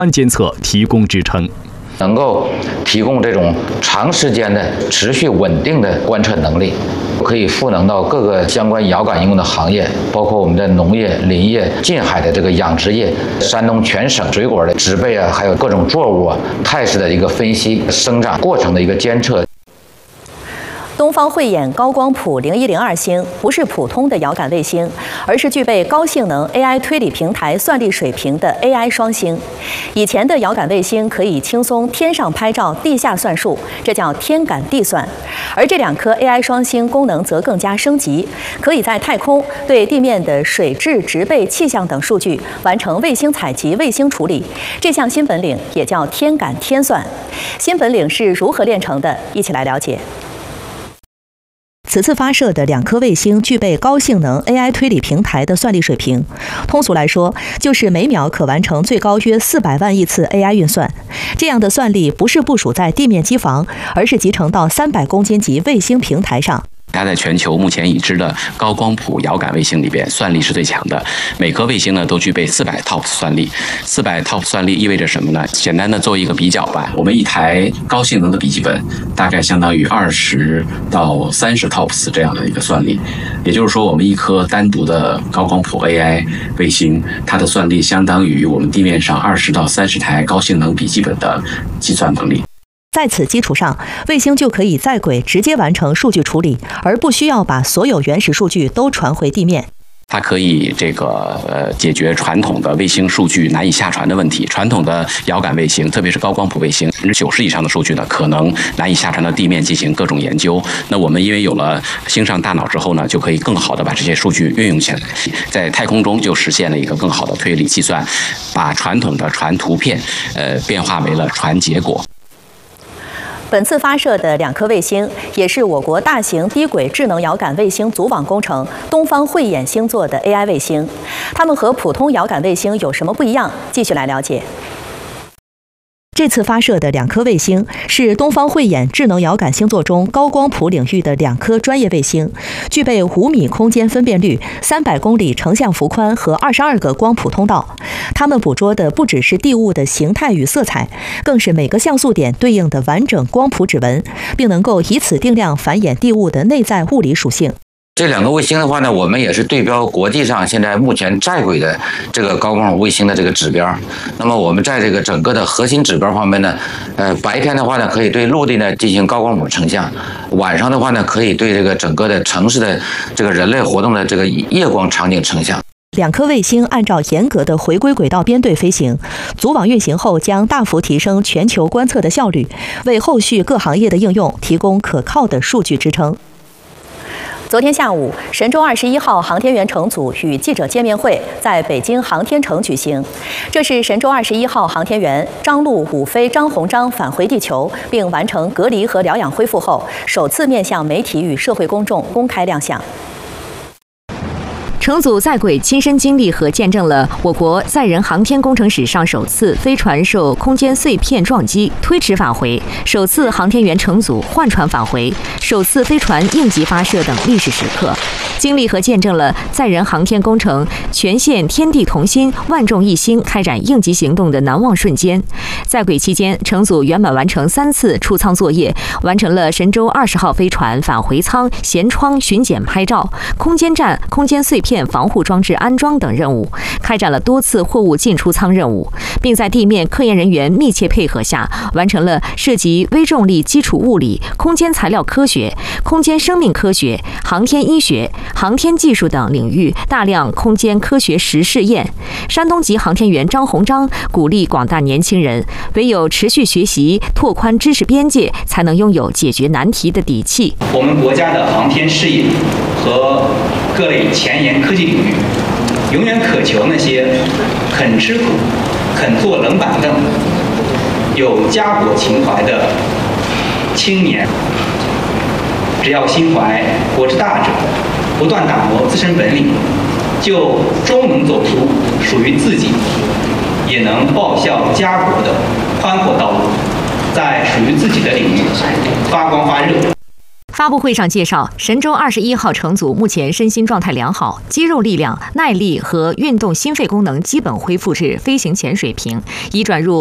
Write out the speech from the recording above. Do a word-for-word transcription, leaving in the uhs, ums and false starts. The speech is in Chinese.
监测提供支撑。 能够提供这种长时间的持续稳定的观测能力，可以赋能到各个相关遥感应用的行业，包括我们的农业、林业、近海的这个养殖业，山东全省水果的植被啊，还有各种作物啊态势的一个分析，生长过程的一个监测。 东方慧眼高光谱零一零二星不是普通的遥感卫星，而是具备高性能 A I 推理平台算力水平的 A I 双星。以前的遥感卫星可以轻松天上拍照、地下算数，这叫天感地算。而这两颗 A I 双星功能则更加升级，可以在太空对地面的水质、植被、气象等数据完成卫星采集、卫星处理。这项新本领也叫天感天算。新本领是如何炼成的？一起来了解。 此次发射的两颗卫星具备高性能 A I 推理平台的算力水平，通俗来说，就是每秒可完成最高约四百万亿次 A I 运算。这样的算力不是部署在地面机房，而是集成到三百公斤级卫星平台上。 它在全球目前已知的高光谱遥感卫星里边，算力是最强的。每颗卫星呢都具备四百 T O P S 算力。四百 T O P S 算力意味着什么呢？简单的做一个比较吧。我们一台高性能的笔记本，大概相当于二十到三十 T O P S 这样的一个算力。也就是说，我们一颗单独的高光谱 A I 卫星，它的算力相当于我们地面上二十到三十台高性能笔记本的计算能力。 在此基础上，卫星就可以在轨直接完成数据处理，而不需要把所有原始数据都传回地面。 它可以这个呃解决传统的卫星数据难以下传的问题。传统的遥感卫星，特别是高光谱卫星，百分之九十以上的数据呢，可能难以下传到地面进行各种研究。那我们因为有了星上大脑之后呢，就可以更好的把这些数据运用起来，在太空中就实现了一个更好的推理计算，把传统的传图片呃变化为了传结果。 本次发射的两颗卫星，也是我国大型低轨智能遥感卫星组网工程东方慧眼星座的 A I 卫星。它们和普通遥感卫星有什么不一样？继续来了解。 这次发射的两颗卫星是东方慧眼智能遥感星座中高光谱领域的两颗专业卫星，具备五米空间分辨率、三百公里成像幅宽和二十二个光谱通道。它们捕捉的不只是地物的形态与色彩，更是每个像素点对应的完整光谱指纹，并能够以此定量繁衍地物的内在物理属性。 这两个卫星的话呢，我们也是对标国际上现在目前在轨的这个高光谱卫星的这个指标。那么我们在这个整个的核心指标方面呢，呃，白天的话呢，可以对陆地呢进行高光谱成像；晚上的话呢，可以对这个整个的城市的这个人类活动的这个夜光场景成像。 两颗卫星按照严格的回归轨道编队飞行，组网运行后将大幅提升全球观测的效率，为后续各行业的应用提供可靠的数据支撑。 昨天下午，神舟二十一号航天员乘组与记者见面会在北京航天城举行。这是神舟二十一号航天员张陆、武飞、张鸿章返回地球并完成隔离和疗养恢复后，首次面向媒体与社会公众公开亮相。 乘组在轨亲身经历和见证了我国载人航天工程史上首次飞船受空间碎片撞击推迟返回，首次航天员乘组换船返回，首次飞船应急发射等历史时刻，经历和见证了载人航天工程全线天地同心、万众一心开展应急行动的难忘瞬间。在轨期间，乘组圆满完成三次出舱作业，完成了神舟二十号飞船返回舱舷窗巡检拍照、空间站空间碎片 防护装置安装等任务，开展了多次货物进出舱任务，并在地面科研人员密切配合下，完成了涉及微重力基础物理、空间材料科学、空间生命科学、航天医学、航天技术等领域大量空间科学实试验。山东籍航天员张鸿章鼓励广大年轻人，唯有持续学习、拓宽知识边界，才能拥有解决难题的底气。 我们国家的航天事业和各类前沿科技领域，永远渴求那些肯吃苦、肯坐冷板凳、有家国情怀的青年。只要心怀国之大者，不断打磨自身本领，就终能走出属于自己，也能报效家国的宽阔道路，在属于自己的领域发光发热。 发布会上介绍，神舟二十一号乘组目前身心状态良好，肌肉力量、耐力和运动心肺功能基本恢复至飞行前水平，已转入